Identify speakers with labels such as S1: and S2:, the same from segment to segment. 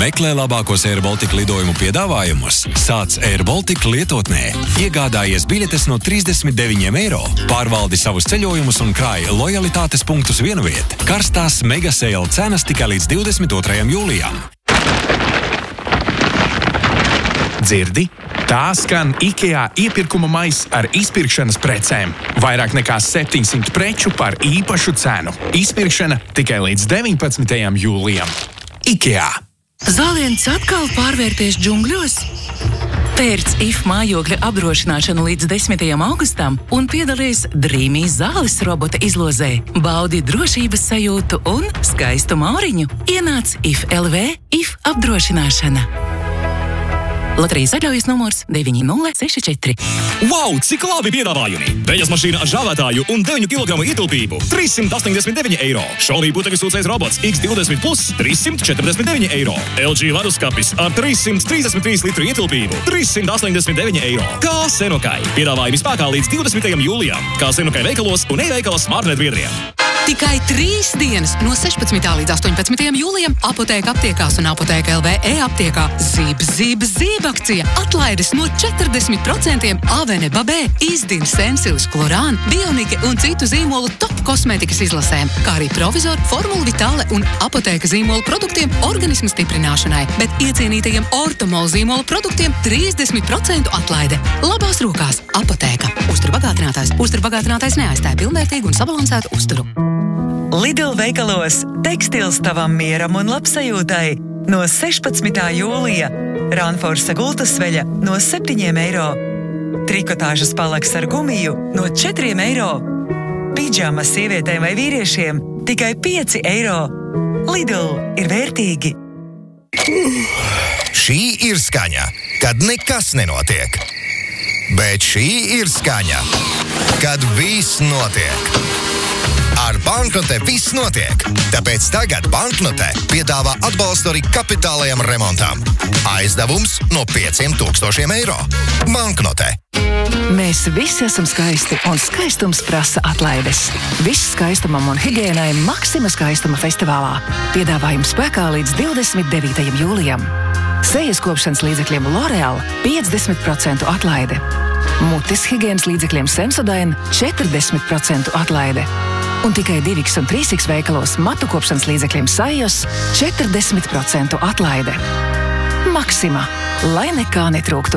S1: Meklē labākos Air Baltica lidojumu piedāvājumus. Sāc Air Baltica lietotnē. Iegādājies biļetes no 39 eiro. Pārvaldi savus ceļojumus un krāj lojalitātes punktus vienviet. Karstās mega sale cenas tikai līdz 22. jūlijam.
S2: Dzirdi? Tā skan IKEA iepirkuma maiss ar izpirkšanas precēm. Vairāk nekā 700 preču par īpašu cenu. Izpirkšana tikai līdz 19. jūlijam. IKEA.
S3: Zāliens atkal pārvērties džungļos? Pērc IF mājokļa apdrošināšanu līdz 10. augustam un piedalies Dreamy zāles robota izlozē. Baudi drošības sajūtu un skaistu mauriņu. Ienāc IF LV IF apdrošināšana. Loterijas atļaujas numurs 9064.
S4: Wow, cik labi piedāvājumi! Bejas mašīna ar žāvētāju un 9 kg ietilpību – 389 eiro. Xiaomi putekļu sūcējs robots X20 Plus – 349 eiro. LG leduskapis ar 333 litru ietilpību – 389 eiro. Kā Senokai. Piedāvājumi spēkā līdz 20. jūlijam. Kā Senokai veikalos un e-veikalas Smartnet biedriem.
S5: Tikai 3 dienas no 16. līdz 18. jūlijam Apotēka aptiekās un Apotēka LV e-aptiekā Zib akcija. Atlaides no 40% Avene Babē, Izdin, Sensilis, Klorān, Bionike un citu zīmolu top kosmētikas izlasēm, kā arī Provizor, Formula Vitale un Apotēka zīmolu produktiem organismu stiprināšanai, bet iecienītajiem Ortomol zīmolu produktiem 30% atlaide. Labās rokās Apotēka. Uzturbagātinātais neaizstāja pilnvērtīgu un sabalansētu uzturu.
S6: Lidl veikalos tekstils tavam mieram un labsajūtai no 16. jūlija. Ranforsa gultasveļa no 7 eiro. Trikotāžas palaks ar gumiju no 4 eiro. Pidžamas sievietēm vai vīriešiem tikai 5 eiro. Lidl ir vērtīgi.
S7: Šī ir skaņa, kad nekas nenotiek. Bet šī ir skaņa, kad viss notiek. Ar Banknote viss notiek, tāpēc tagad Banknote piedāvā atbalstu arī kapitālajam remontam. Aizdevums no 5000 eiro. Banknote.
S8: Mēs visi esam skaisti, un skaistums prasa atlaides. Viss skaistumam un higiēnai Maxima skaistuma festivālā. Piedāvājums spēkā līdz 29. jūlijam. Sejas kopšanas līdzekļiem L'Oreal 50% atlaide. Mutes higienas līdzekļiem Sensodyne 40% atlaide. Un tikai 2X un 3X veikalos matu kopšanas līdzekļiem Sajos 40% atlaide. Maxima, lai nekā netrūktu.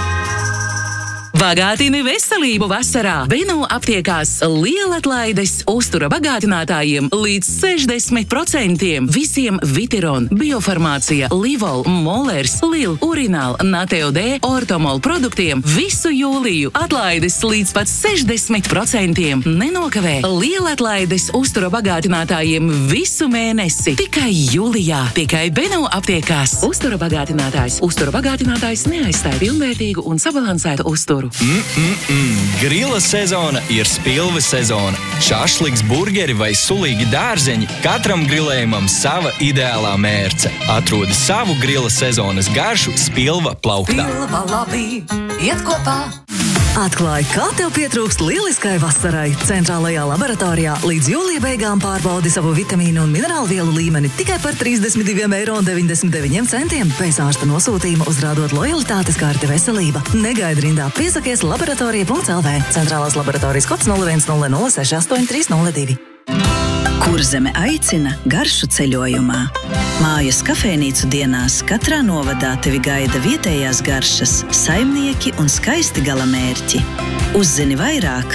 S3: Bagātini veselību vasarā. Beno aptiekās liela atlaides uztura bagātinātājiem līdz 60%. Visiem Vitiron, Biofarmācija, Livol, Molers, Lil, Urinal, Nateo D, Ortomol produktiem visu jūliju atlaides līdz pat 60%. Nenokavē liela atlaides uztura bagātinātājiem visu mēnesi. Tikai jūlijā. Tikai Beno aptiekās. Uztura bagātinātājs. Uztura bagātinātājs neaizstāja pilnvērtīgu un sabalansētu uzturu.
S9: Grila sezona ir spilve sezona. Šašliks, burgeri vai sulīgi dārzeņi – katram grilējumam sava ideālā mērce. Atrodi savu grila sezonas garšu Spilva plauktā.
S10: Spilva labi, iet kopā! Atklāj, kā tev pietrūkst lieliskai vasarai. Centrālajā laboratorijā līdz jūlija beigām pārbaudi savu vitamīnu un minerālu vielu līmeni tikai par 32,99 eiro bez ārsta nosūtījuma, uzrādot lojalitātes karti veselība. Negaidi rindā, piesakies laboratorija.lv. Centrālās laboratorijas kods 0100683202.
S11: Kurzeme aicina garšu ceļojumā. Mājas kafejnīcu dienās katrā novadā tevi gaida vietējās garšas, saimnieki un skaisti galamērķi. Uzzini vairāk